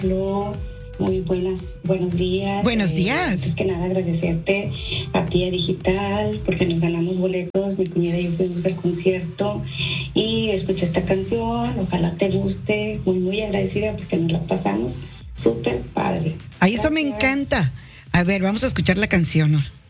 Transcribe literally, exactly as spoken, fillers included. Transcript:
Aló, muy buenas, buenos días. Buenos Eh, días. Antes que nada, agradecerte a ti, a Digital, porque nos ganamos boletos. Mi cuñada y yo fuimos al concierto y escuché esta canción. Ojalá te guste. Muy, muy agradecida porque nos la pasamos súper padre. Ahí eso me Gracias. encanta. A ver, vamos a escuchar la canción.